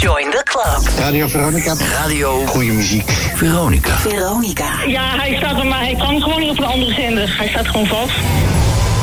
Join the club. Radio Veronica. Radio. Goeie muziek. Veronica. Veronica. Ja, hij staat er, maar hij kan gewoon niet op een andere zender. Hij staat gewoon vast.